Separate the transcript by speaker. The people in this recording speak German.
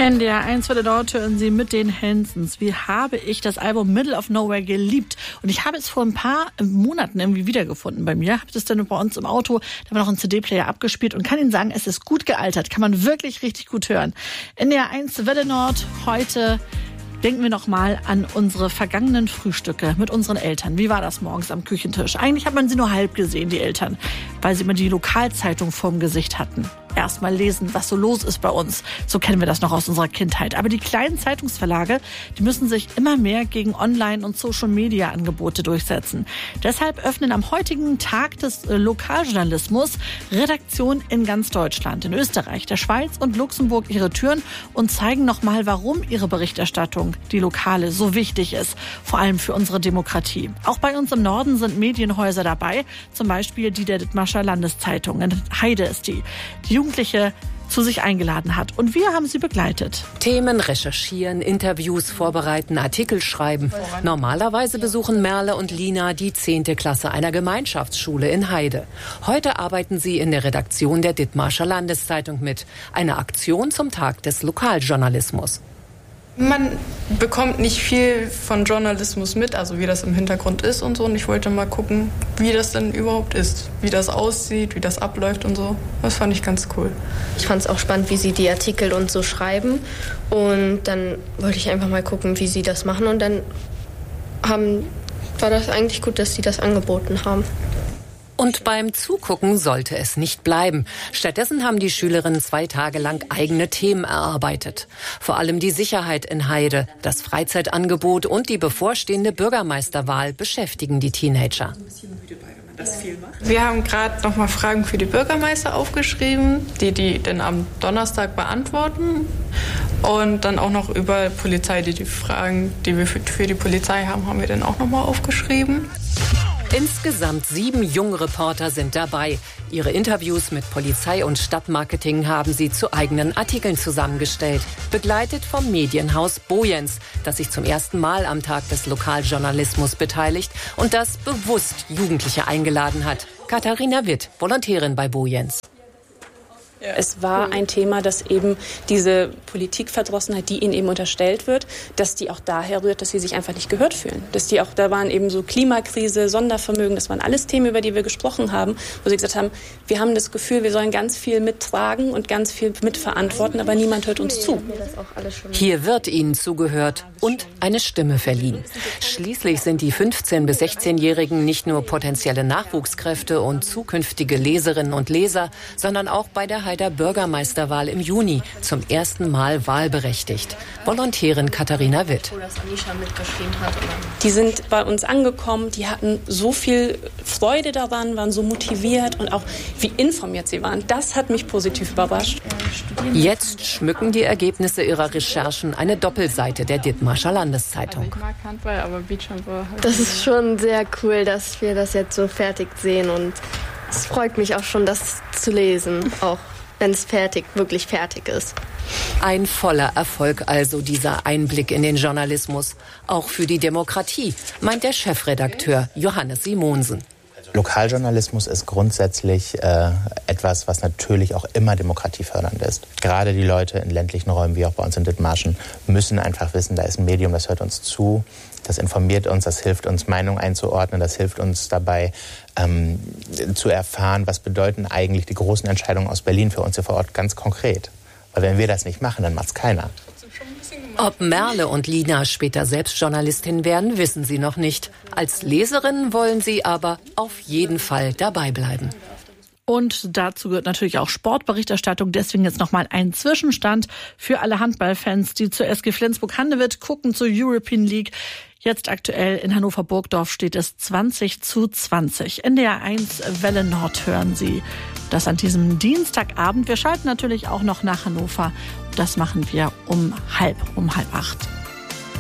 Speaker 1: NDR 1 für dort hören Sie mit den Hansons. Wie habe ich das Album Middle of Nowhere geliebt? Und ich habe es vor ein paar Monaten irgendwie wiedergefunden bei mir. Habe das dann bei uns im Auto, da haben wir noch einen CD-Player abgespielt und kann Ihnen sagen, es ist gut gealtert. Kann man wirklich richtig gut hören. NDR 1 Welle Nord heute. Denken wir noch mal an unsere vergangenen Frühstücke mit unseren Eltern. Wie war das morgens am Küchentisch? Eigentlich hat man sie nur halb gesehen, die Eltern, weil sie immer die Lokalzeitung vorm Gesicht hatten. Erst mal lesen, was so los ist bei uns. So kennen wir das noch aus unserer Kindheit. Aber die kleinen Zeitungsverlage, die müssen sich immer mehr gegen Online- und Social-Media-Angebote durchsetzen. Deshalb öffnen am heutigen Tag des Lokaljournalismus Redaktionen in ganz Deutschland, in Österreich, der Schweiz und Luxemburg ihre Türen und zeigen noch mal, warum ihre Berichterstattung, die lokale, so wichtig ist. Vor allem für unsere Demokratie. Auch bei uns im Norden sind Medienhäuser dabei. Zum Beispiel die der Dithmarscher Landeszeitung. In Heide ist die Jugendliche zu sich eingeladen hat. Und wir haben sie begleitet.
Speaker 2: Themen recherchieren, Interviews vorbereiten, Artikel schreiben. Normalerweise besuchen Merle und Lina die 10. Klasse einer Gemeinschaftsschule in Heide. Heute arbeiten sie in der Redaktion der Dithmarscher Landeszeitung mit. Eine Aktion zum Tag des Lokaljournalismus.
Speaker 3: Man bekommt nicht viel von Journalismus mit, also wie das im Hintergrund ist und so. Und ich wollte mal gucken, wie das denn überhaupt ist, wie das aussieht, wie das abläuft und so. Das fand ich ganz cool.
Speaker 4: Ich fand es auch spannend, wie sie die Artikel und so schreiben. Und dann wollte ich einfach mal gucken, wie sie das machen. Und dann war das eigentlich gut, dass sie das angeboten haben.
Speaker 2: Und beim Zugucken sollte es nicht bleiben. Stattdessen haben die Schülerinnen 2 Tage lang eigene Themen erarbeitet. Vor allem die Sicherheit in Heide, das Freizeitangebot und die bevorstehende Bürgermeisterwahl beschäftigen die Teenager.
Speaker 3: Wir haben gerade noch mal Fragen für die Bürgermeister aufgeschrieben, die dann am Donnerstag beantworten. Und dann auch noch über Polizei, die Fragen, die wir für die Polizei haben wir dann auch noch mal aufgeschrieben.
Speaker 2: Insgesamt 7 junge Reporter sind dabei. Ihre Interviews mit Polizei und Stadtmarketing haben sie zu eigenen Artikeln zusammengestellt. Begleitet vom Medienhaus Boyens, das sich zum ersten Mal am Tag des Lokaljournalismus beteiligt und das bewusst Jugendliche eingeladen hat. Katharina Witt, Volontärin bei Boyens.
Speaker 5: Es war ein Thema, dass eben diese Politikverdrossenheit, die ihnen eben unterstellt wird, dass die auch daher rührt, dass sie sich einfach nicht gehört fühlen. Da waren eben so Klimakrise, Sondervermögen, das waren alles Themen, über die wir gesprochen haben, wo sie gesagt haben, wir haben das Gefühl, wir sollen ganz viel mittragen und ganz viel mitverantworten, aber niemand hört uns zu.
Speaker 2: Hier wird ihnen zugehört und eine Stimme verliehen. Schließlich sind die 15- bis 16-Jährigen nicht nur potenzielle Nachwuchskräfte und zukünftige Leserinnen und Leser, sondern auch bei der Heider Bürgermeisterwahl im Juni zum ersten Mal wahlberechtigt. Volontärin Katharina Witt.
Speaker 5: Die sind bei uns angekommen, die hatten so viel Freude daran, waren so motiviert und auch wie informiert sie waren. Das hat mich positiv überrascht.
Speaker 2: Jetzt schmücken die Ergebnisse ihrer Recherchen eine Doppelseite der Dithmarscher Landeszeitung.
Speaker 4: Das ist schon sehr cool, dass wir das jetzt so fertig sehen und es freut mich auch schon, das zu lesen, auch wenn es wirklich fertig ist.
Speaker 2: Ein voller Erfolg also, dieser Einblick in den Journalismus. Auch für die Demokratie, meint der Chefredakteur Johannes Simonsen.
Speaker 6: Lokaljournalismus ist grundsätzlich etwas, was natürlich auch immer demokratiefördernd ist. Gerade die Leute in ländlichen Räumen, wie auch bei uns in Dithmarschen, müssen einfach wissen, da ist ein Medium, das hört uns zu, das informiert uns, das hilft uns, Meinung einzuordnen, das hilft uns dabei, zu erfahren, was bedeuten eigentlich die großen Entscheidungen aus Berlin für uns hier vor Ort ganz konkret. Weil wenn wir das nicht machen, dann macht's keiner.
Speaker 2: Ob Merle und Lina später selbst Journalistin werden, wissen sie noch nicht. Als Leserinnen wollen sie aber auf jeden Fall dabei bleiben.
Speaker 1: Und dazu gehört natürlich auch Sportberichterstattung. Deswegen jetzt nochmal ein Zwischenstand für alle Handballfans, die zur SG Flensburg-Handewitt gucken, zur European League. Jetzt aktuell in Hannover-Burgdorf steht es 20:20. NDR 1 Welle Nord hören Sie das an diesem Dienstagabend. Wir schalten natürlich auch noch nach Hannover. Das machen wir um halb 8.